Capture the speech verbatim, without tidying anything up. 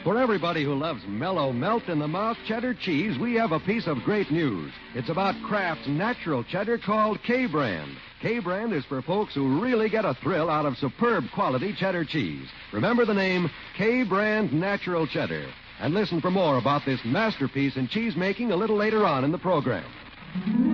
For everybody who loves mellow melt-in-the-mouth cheddar cheese, we have a piece of great news. It's about Kraft's natural cheddar called K-Brand. K-Brand is for folks who really get a thrill out of superb quality cheddar cheese. Remember the name K-Brand Natural Cheddar. And listen for more about this masterpiece in cheese making a little later on in the program.